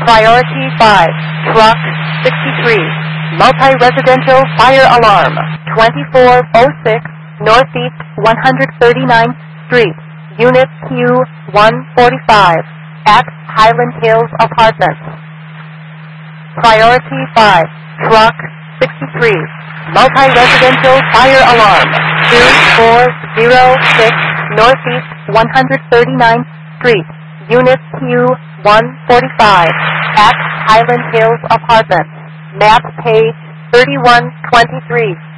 Priority 5, Truck 63, Multi-Residential Fire Alarm, 2406 Northeast 139th Street, Unit Q145, at Highland Hills Apartments. Priority 5, Truck 63, Multi-Residential Fire Alarm, 2406 Northeast 139th Street, Unit Q145, at Highland Hills Apartments. Map page 3123.